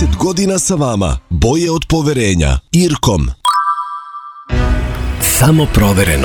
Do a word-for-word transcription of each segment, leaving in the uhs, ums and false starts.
trideset godina sa vama. Boje od poverenja. Irkom. Samo provereno.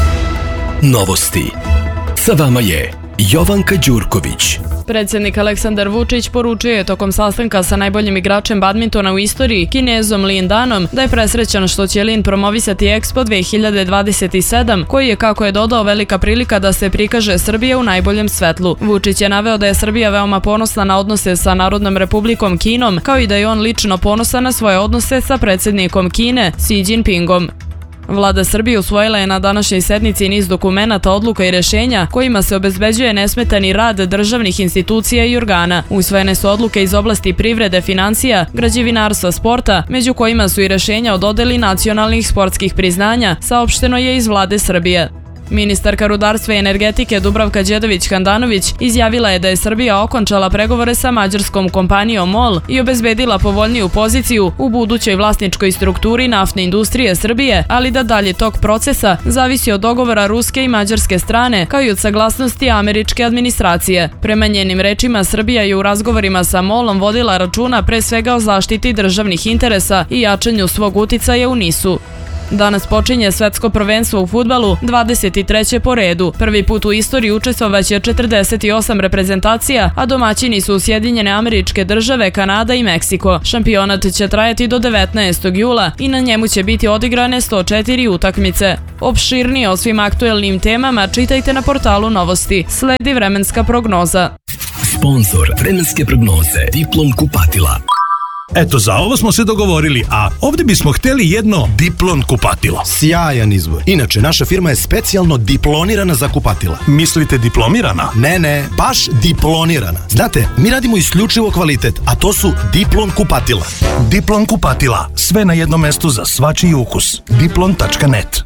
Novosti. Sa vama je Jovanka Đurković. Predsjednik Aleksandar Vučić poručio je tokom sastanka sa najboljim igračem badmintona u istoriji, Kinezom Lin Danom, da je presrećan što će Lin promovisati Expo dve hiljade dvadeset sedam, koji je, kako je dodao, velika prilika da se prikaže Srbija u najboljem svetlu. Vučić je naveo da je Srbija veoma ponosna na odnose sa Narodnom Republikom Kinom, kao i da je on lično ponosan na svoje odnose sa predsjednikom Kine, Xi Jinpingom. Vlada Srbije usvojila je na današnjoj sednici niz dokumenata, odluka i rješenja kojima se obezbeđuje nesmetani rad državnih institucija i organa. Usvojene su odluke iz oblasti privrede, financija, građevinarstva, sporta, među kojima su i rješenja o dodeli nacionalnih sportskih priznanja, saopšteno je iz Vlade Srbije. Ministarka rudarstva i energetike Dubravka Đedović-Handanović izjavila je da je Srbija okončala pregovore sa mađarskom kompanijom MOL i obezbedila povoljniju poziciju u budućoj vlasničkoj strukturi naftne industrije Srbije, ali da dalje tok procesa zavisi od dogovora ruske i mađarske strane, kao i od saglasnosti američke administracije. Prema njenim rečima, Srbija je u razgovorima sa MOL-om vodila računa pre svega o zaštiti državnih interesa i jačanju svog uticaja u Nisu. Danas počinje svetsko prvenstvo u fudbalu, dvadeset treće po redu. Prvi put u istoriji učestvovaće četrdeset osam reprezentacija, a domaćini su Sjedinjene Američke Države, Kanada i Meksiko. Šampionat će trajati do devetnaestog jula i na njemu će biti odigrane sto četiri utakmice. Opširnije o svim aktuelnim temama čitajte na portalu Novosti. Sledi vremenska prognoza. Sponzor vremenske prognoze Diplom kupatila. Eto, za ovo smo se dogovorili, a ovdje bismo htjeli jedno Diplon kupatilo. Sjajan izbor. Inače, naša firma je specijalno diplonirana za kupatila. Mislite diplomirana? Ne, ne, baš diplonirana. Znate, mi radimo isključivo kvalitet, a to su Diplon kupatila. Diplon kupatila, sve na jednom mestu za svačiji ukus. diplon tačka net.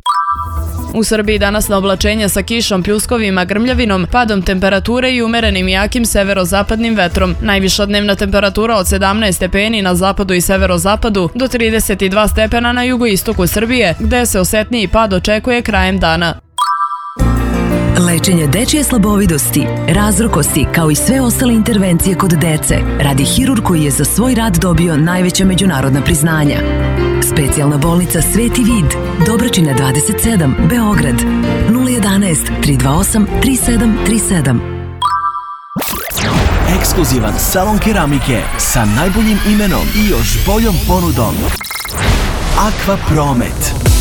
U Srbiji danas na oblačenje sa kišom, pljuskovima, grmljavinom, padom temperature i umerenim jakim severozapadnim vetrom. Najviša dnevna temperatura od sedamnaest stepeni na zapadu i severozapadu do trideset dva stepena na jugoistoku Srbije, gde se osetniji pad očekuje krajem dana. Lečenje dečije slabovidosti, razrokosti, kao i sve ostale intervencije kod dece, radi hirurg koji je za svoj rad dobio najveća međunarodna priznanja. Specijalna bolnica Sveti Vid, Dobračina dvadeset sedam, Beograd, nula jedanaest, tri dva osam, tri sedam tri sedam. Ekskluzivan salon keramike sa najboljim imenom i još boljom ponudom. Aqua Promet.